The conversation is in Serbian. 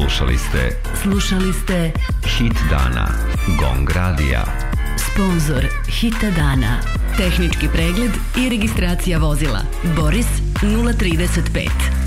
Slušali ste Hit dana, Gong radija. Sponzor Hita dana. Tehnički pregled i registracija vozila Boris 035.